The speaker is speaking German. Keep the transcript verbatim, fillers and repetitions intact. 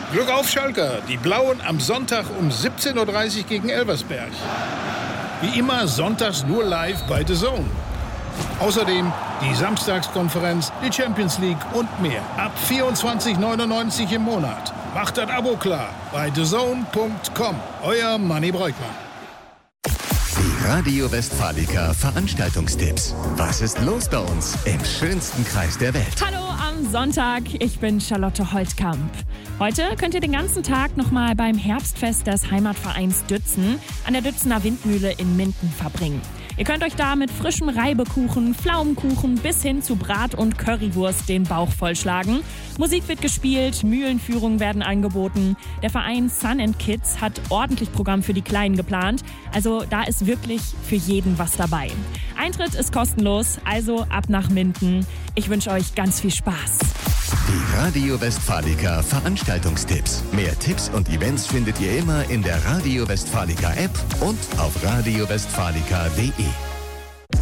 Glück auf, Schalker. Die Blauen am Sonntag um siebzehn Uhr dreißig gegen Elversberg. Wie immer sonntags nur live bei The Zone. Außerdem die Samstagskonferenz, die Champions League und mehr. Ab vierundzwanzig neunundneunzig im Monat. Macht das Abo klar bei the zone punkt com. Euer Manni Breukmann. Die Radio Westfalica Veranstaltungstipps. Was ist los bei uns im schönsten Kreis der Welt? Hallo am Sonntag, ich bin Charlotte Holtkamp. Heute könnt ihr den ganzen Tag nochmal beim Herbstfest des Heimatvereins Dützen an der Dützener Windmühle in Minden verbringen. Ihr könnt euch da mit frischem Reibekuchen, Pflaumenkuchen bis hin zu Brat- und Currywurst den Bauch vollschlagen. Musik wird gespielt, Mühlenführungen werden angeboten. Der Verein Sun and Kids hat ordentlich Programm für die Kleinen geplant. Also da ist wirklich für jeden was dabei. Eintritt ist kostenlos, also ab nach Minden. Ich wünsche euch ganz viel Spaß. Die Radio Westfalica Veranstaltungstipps. Mehr Tipps und Events findet ihr immer in der Radio Westfalica App und auf radio westfalica punkt de.